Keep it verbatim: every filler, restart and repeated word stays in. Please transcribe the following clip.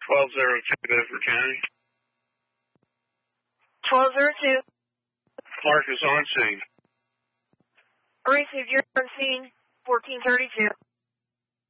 twelve oh two, Bedford County. twelve oh two. Clark is on scene. Received, you're on scene, fourteen thirty-two.